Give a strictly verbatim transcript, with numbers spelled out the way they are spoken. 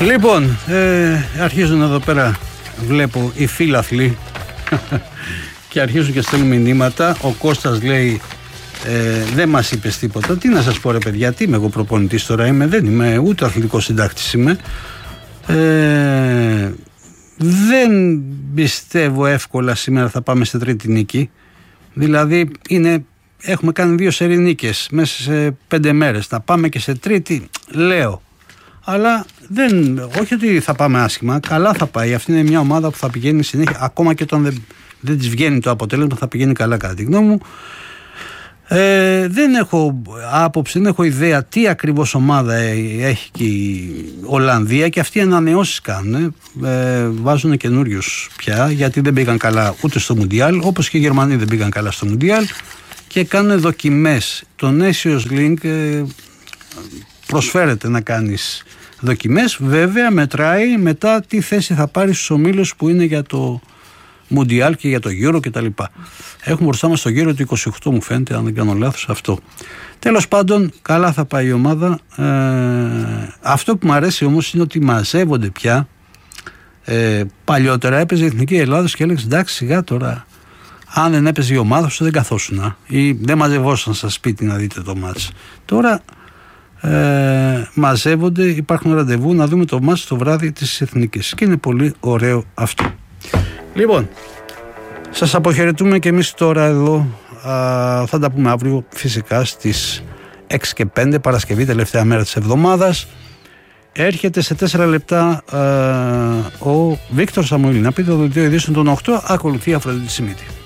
Λοιπόν, ε, αρχίζουν εδώ πέρα, βλέπω οι φίλαθλοι και αρχίζουν και στέλνουν μηνύματα. Ο Κώστας λέει, ε, δεν μας είπες τίποτα. Τι να σας πω ρε παιδιά, τι είμαι εγώ προπονητής τώρα, είμαι, δεν είμαι, ούτε αθλητικός συντάκτης είμαι. Ε, δεν πιστεύω εύκολα σήμερα θα πάμε σε τρίτη νίκη. Δηλαδή είναι, έχουμε κάνει δύο σερί νίκες μέσα σε πέντε μέρες. Θα πάμε και σε τρίτη, λέω. Αλλά δεν, όχι ότι θα πάμε άσχημα, καλά θα πάει. Αυτή είναι μια ομάδα που θα πηγαίνει συνέχεια, ακόμα και όταν δεν, δεν της βγαίνει το αποτέλεσμα, θα πηγαίνει καλά κατά τη γνώμη μου. Ε, δεν έχω άποψη, δεν έχω ιδέα τι ακριβώς ομάδα έχει και η Ολλανδία, και αυτοί ανανεώσεις κάνουν. Ε, βάζουν καινούριους πια, γιατί δεν πήγαν καλά ούτε στο Μουντιάλ, όπως και οι Γερμανοί δεν πήγαν καλά στο Μουντιάλ, και κάνουν δοκιμές. Το Nations League ε, προσφέρεται να κάνεις δοκιμές, βέβαια μετράει μετά τι θέση θα πάρεις στους ομίλους που είναι για το Μουντιάλ και για το Euro κτλ. Έχουμε μπροστά μας το Euro του είκοσι οκτώ, μου φαίνεται, αν δεν κάνω λάθος αυτό. Τέλος πάντων, καλά θα πάει η ομάδα. Ε, αυτό που μου αρέσει όμως είναι ότι μαζεύονται πια. Ε, παλιότερα έπαιζε η Εθνική Ελλάδος και έλεγες εντάξει, σιγά τώρα. Αν δεν έπαιζε η ομάδα σου, δεν καθόσουνα ή δεν μαζευόσαν στα σπίτι να δείτε το μάτς. Τώρα ε, μαζεύονται, υπάρχουν ραντεβού να δούμε το μάτς το βράδυ της Εθνικής και είναι πολύ ωραίο αυτό. Λοιπόν, σας αποχαιρετούμε και εμείς τώρα εδώ. Α, θα τα πούμε αύριο φυσικά στις έξι και πέντε, Παρασκευή, τελευταία μέρα της εβδομάδας. Έρχεται σε τέσσερα λεπτά α, ο Βίκτορ Σαμουήλ να πει το δελτίο ειδήσεων των οκτώ. Ακολουθεί η Αφροδίτη Σιμίτη.